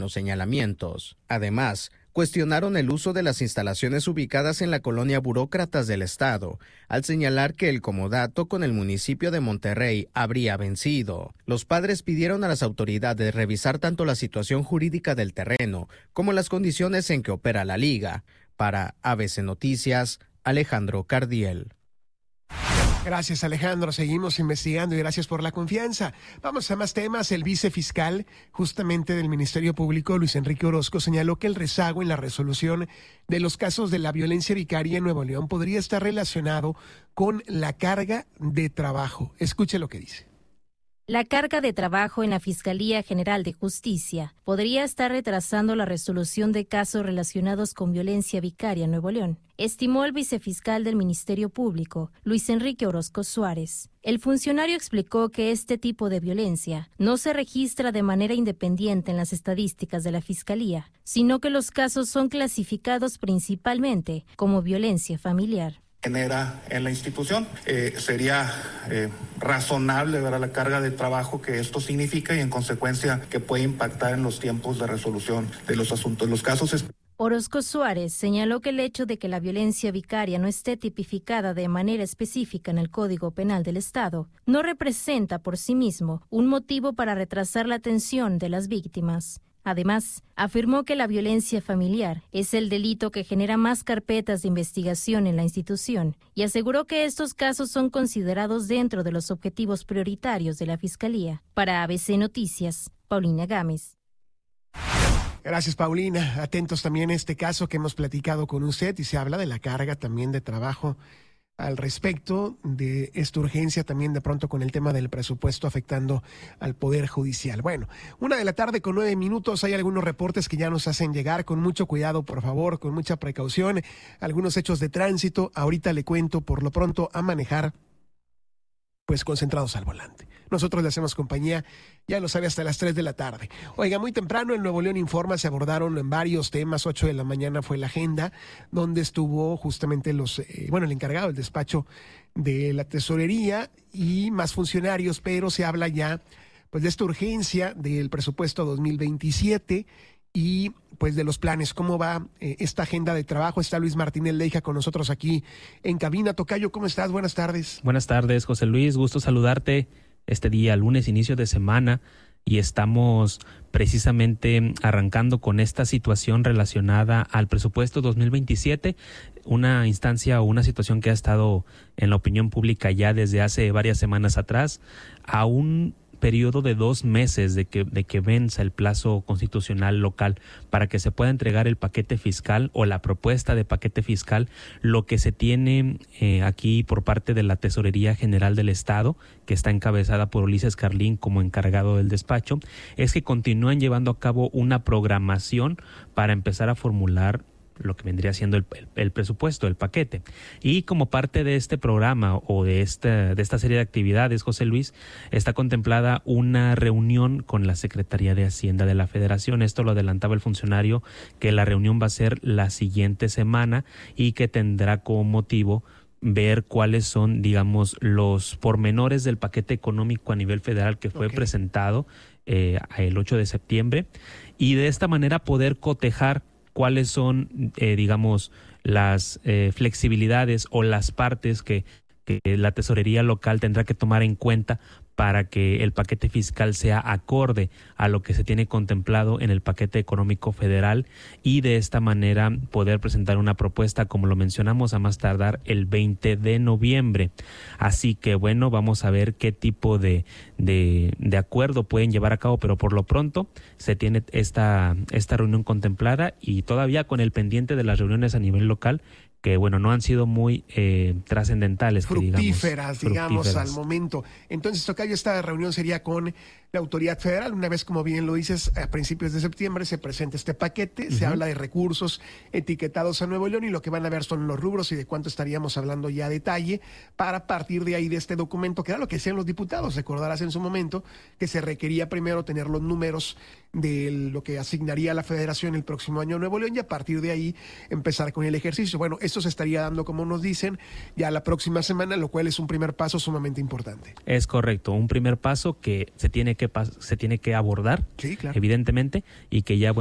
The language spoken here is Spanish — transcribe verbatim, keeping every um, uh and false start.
los señalamientos. Además, cuestionaron el uso de las instalaciones ubicadas en la colonia Burócratas del Estado, al señalar que el comodato con el municipio de Monterrey habría vencido. Los padres pidieron a las autoridades revisar tanto la situación jurídica del terreno como las condiciones en que opera la liga. Para A B C Noticias, Alejandro Cardiel. Gracias, Alejandro. Seguimos investigando y gracias por la confianza. Vamos a más temas. El vicefiscal justamente del Ministerio Público, Luis Enrique Orozco, señaló que el rezago en la resolución de los casos de la violencia vicaria en Nuevo León podría estar relacionado con la carga de trabajo. Escuche lo que dice. La carga de trabajo en la Fiscalía General de Justicia podría estar retrasando la resolución de casos relacionados con violencia vicaria en Nuevo León, estimó el vicefiscal del Ministerio Público, Luis Enrique Orozco Suárez. El funcionario explicó que este tipo de violencia no se registra de manera independiente en las estadísticas de la Fiscalía, sino que los casos son clasificados principalmente como violencia familiar. Genera en la institución. Eh, sería eh, razonable ver la carga de trabajo que esto significa y en consecuencia que puede impactar en los tiempos de resolución de los asuntos. Los casos es... Orozco Suárez señaló que el hecho de que la violencia vicaria no esté tipificada de manera específica en el Código Penal del Estado no representa por sí mismo un motivo para retrasar la atención de las víctimas. Además, afirmó que la violencia familiar es el delito que genera más carpetas de investigación en la institución y aseguró que estos casos son considerados dentro de los objetivos prioritarios de la Fiscalía. Para A B C Noticias, Paulina Gámez. Gracias, Paulina. Atentos también a este caso que hemos platicado con usted y se habla de la carga también de trabajo al respecto de esta urgencia también de pronto con el tema del presupuesto afectando al Poder Judicial. Bueno, una de la tarde con nueve minutos, hay algunos reportes que ya nos hacen llegar, con mucho cuidado, por favor, con mucha precaución, algunos hechos de tránsito, ahorita le cuento, por lo pronto a manejar, pues concentrados al volante. Nosotros le hacemos compañía, ya lo sabe, hasta las tres de la tarde. Oiga, muy temprano en Nuevo León Informa se abordaron en varios temas. Ocho de la mañana fue la agenda, donde estuvo justamente los, eh, bueno, el encargado del despacho de la tesorería y más funcionarios, pero se habla ya pues de esta urgencia del presupuesto dos mil veintisiete y pues de los planes, cómo va eh, esta agenda de trabajo. Está Luis Martínez Leija con nosotros aquí en cabina. Tocayo, ¿cómo estás? Buenas tardes. Buenas tardes, José Luis, gusto saludarte este día, lunes, inicio de semana, y estamos precisamente arrancando con esta situación relacionada al presupuesto dos mil veintisiete, una instancia o una situación que ha estado en la opinión pública ya desde hace varias semanas atrás, a un periodo de dos meses de que, de que venza el plazo constitucional local para que se pueda entregar el paquete fiscal o la propuesta de paquete fiscal. Lo que se tiene eh, aquí por parte de la Tesorería General del Estado, que está encabezada por Ulises Carlín como encargado del despacho, es que continúan llevando a cabo una programación para empezar a formular lo que vendría siendo el, el, el presupuesto, el paquete. Y como parte de este programa o de esta, de esta serie de actividades, José Luis, está contemplada una reunión con la Secretaría de Hacienda de la Federación. Esto lo adelantaba el funcionario, que la reunión va a ser la siguiente semana y que tendrá como motivo ver cuáles son, digamos, los pormenores del paquete económico a nivel federal que fue okay. presentado eh, el ocho de septiembre, y de esta manera poder cotejar cuáles son, eh, digamos, las eh, flexibilidades o las partes que, que la tesorería local tendrá que tomar en cuenta para que el paquete fiscal sea acorde a lo que se tiene contemplado en el paquete económico federal, y de esta manera poder presentar una propuesta, como lo mencionamos, a más tardar el veinte de noviembre. Así que bueno, vamos a ver qué tipo de, de, de acuerdo pueden llevar a cabo, pero por lo pronto se tiene esta, esta reunión contemplada, y todavía con el pendiente de las reuniones a nivel local, que bueno, no han sido muy eh, trascendentales. Fructíferas, que digamos, digamos, fructíferas. al momento. Entonces, Tocayo, esta reunión sería con la autoridad federal. Una vez, como bien lo dices, a principios de septiembre se presenta este paquete, uh-huh. se habla de recursos etiquetados a Nuevo León, y lo que van a ver son los rubros y de cuánto estaríamos hablando ya a detalle, para partir de ahí de este documento, que era lo que decían los diputados. Recordarás en su momento que se requería primero tener los números de lo que asignaría la Federación el próximo año a Nuevo León y a partir de ahí empezar con el ejercicio. Bueno, esto se estaría dando, como nos dicen, ya la próxima semana, lo cual es un primer paso sumamente importante. Es correcto, un primer paso que se tiene que, se tiene que abordar, sí, claro. evidentemente, y que ya